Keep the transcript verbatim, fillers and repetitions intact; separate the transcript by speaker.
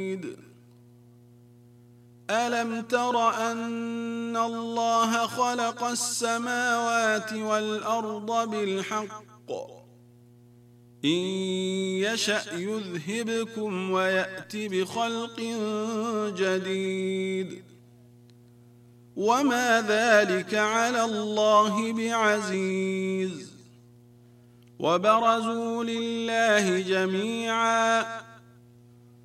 Speaker 1: ألم تر أن الله خلق السماوات والأرض بالحق إن يشأ يذهبكم ويأت بخلق جديد وما ذلك على الله بعزيز وبرزوا لله جميعا